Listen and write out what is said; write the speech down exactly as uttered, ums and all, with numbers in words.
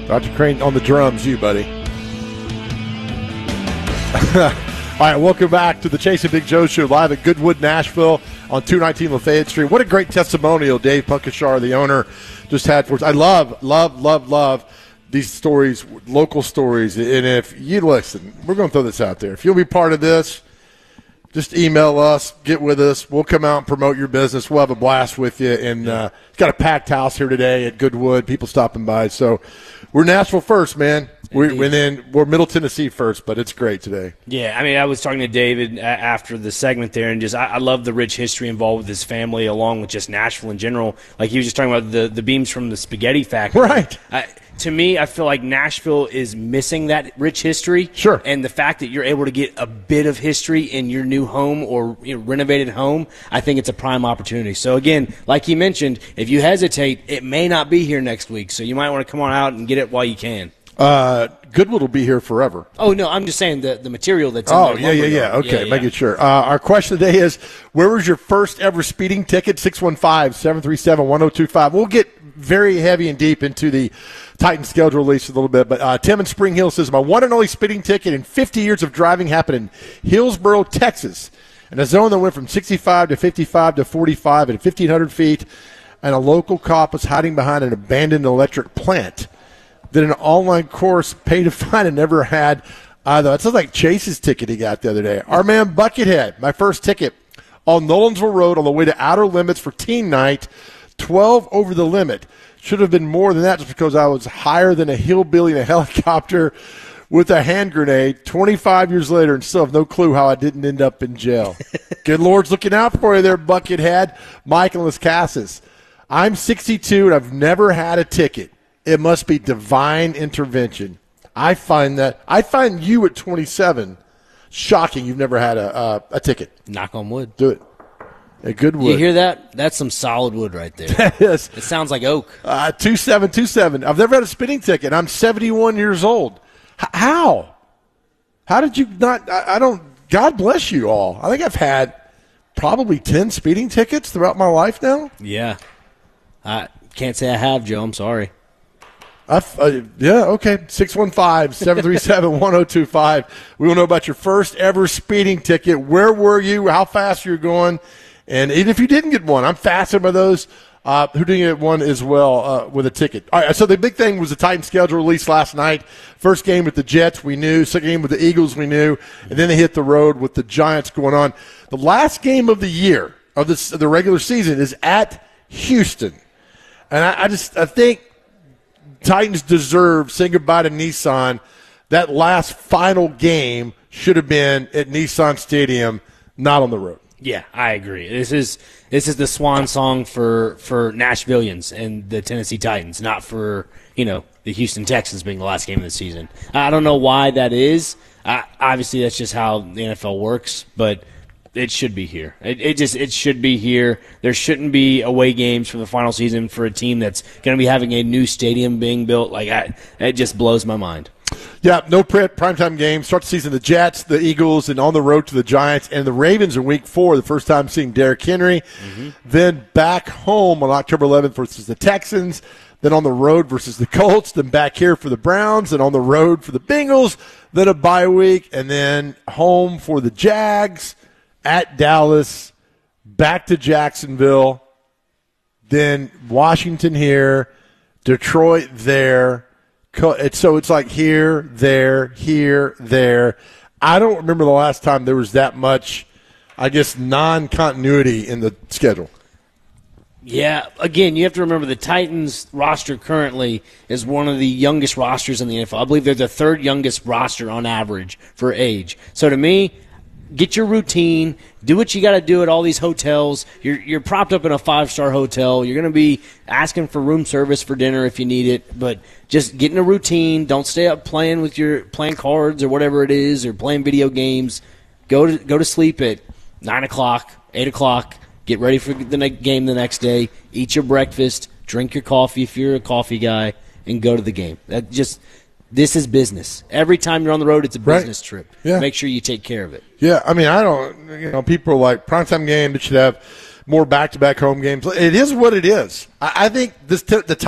Doctor Crane on the drums, you, buddy. All right, welcome back to the Chasing Big Joe Show live at Goodwood, Nashville on two nineteen Lafayette Street. What a great testimonial Dave Punkashar, the owner, just had for us. I love, love, love, love these stories, local stories. And if you listen, we're going to throw this out there. If you'll be part of this, just email us, get with us. We'll come out and promote your business. We'll have a blast with you. And uh, it's got a packed house here today at Goodwood, people stopping by. So we're Nashville first, man. We're, and then we're Middle Tennessee first, but it's great today. Yeah, I mean, I was talking to David after the segment there, and just I, I love the rich history involved with his family, along with just Nashville in general. Like he was just talking about the, the beams from the spaghetti factory. Right. I, to me, I feel like Nashville is missing that rich history. Sure. And the fact that you're able to get a bit of history in your new home or you know, renovated home, I think it's a prime opportunity. So, again, like he mentioned, if you hesitate, it may not be here next week. So you might want to come on out and get it while you can. Uh, Goodwood will be here forever. Oh, no, I'm just saying the, the material that's in Oh, the yeah, yeah, yeah. Okay, yeah, yeah. making sure. Uh, our question today is, where was your first ever speeding ticket? six one five, seven three seven, one oh two five. We'll get very heavy and deep into the Titan schedule release a little bit. But uh, Tim in Spring Hill says, my one and only speeding ticket in fifty years of driving happened in Hillsboro, Texas, in a zone that went from sixty-five to fifty-five to forty-five at fifteen hundred feet, and a local cop was hiding behind an abandoned electric plant. Did an online course, pay to find, and never had either. It sounds like Chase's ticket he got the other day. Our man Buckethead, my first ticket on Nolensville Road on the way to Outer Limits for teen night, twelve over the limit. Should have been more than that just because I was higher than a hillbilly in a helicopter with a hand grenade twenty-five years later and still have no clue how I didn't end up in jail. Good Lord's looking out for you there, Buckethead. Mike and Las Casas. I'm sixty-two and I've never had a ticket. It must be divine intervention. I find that I find you at twenty-seven shocking. You've never had a a, a ticket. Knock on wood. Do it. A good wood. You hear that? That's some solid wood right there. Yes. It sounds like oak. Uh, two seven two seven. I've never had a speeding ticket. I'm seventy-one years old. H- how? How did you not? I, I don't. God bless you all. I think I've had probably ten speeding tickets throughout my life now. Yeah. I can't say I have, Joe. I'm sorry. Uh, yeah, okay. six one five, seven three seven, one oh two five. We want to know about your first ever speeding ticket. Where were you? How fast you were going? And even if you didn't get one, I'm fascinated by those uh, who didn't get one as well uh, with a ticket. All right, so the big thing was the Titan schedule released last night. First game with the Jets, we knew. Second game with the Eagles, we knew. And then they hit the road with the Giants going on. The last game of the year, of this, the regular season, is at Houston. And I, I just I think Titans deserve saying goodbye to Nissan. That last final game should have been at Nissan Stadium, not on the road. Yeah, I agree. This is this is the swan song for, for Nashvillians and the Tennessee Titans, not for, you know, the Houston Texans being the last game of the season. I don't know why that is. I, obviously, that's just how the N F L works, but it should be here. It, it just it should be here. There shouldn't be away games for the final season for a team that's going to be having a new stadium being built. Like I, it just blows my mind. Yeah, no primetime game. Start the season, the Jets, the Eagles, and on the road to the Giants. And the Ravens in week four, the first time seeing Derrick Henry. Mm-hmm. Then back home on October eleventh versus the Texans. Then on the road versus the Colts. Then back here for the Browns. Then on the road for the Bengals. Then a bye week. And then home for the Jags. At Dallas. Back to Jacksonville. Then Washington here. Detroit there. So it's like here, there, here, there. I don't remember the last time there was that much, I guess, non-continuity in the schedule. Yeah, again, you have to remember the Titans roster currently is one of the youngest rosters in the N F L. I believe they're the third youngest roster on average for age. So to me, get your routine, do what you got to do at all these hotels. You're you're propped up in a five-star hotel. You're going to be asking for room service for dinner if you need it, but just get in a routine. Don't stay up playing with your playing cards or whatever it is, or playing video games. Go to go to sleep at nine o'clock, eight o'clock. Get ready for the next game the next day. Eat your breakfast. Drink your coffee if you're a coffee guy, and go to the game. That just this is business. Every time you're on the road, it's a business right. trip. Yeah. Make sure you take care of it. Yeah, I mean, I don't, you know, people are like, primetime game, that should have more back-to-back home games. It is what it is. I, I think this t- the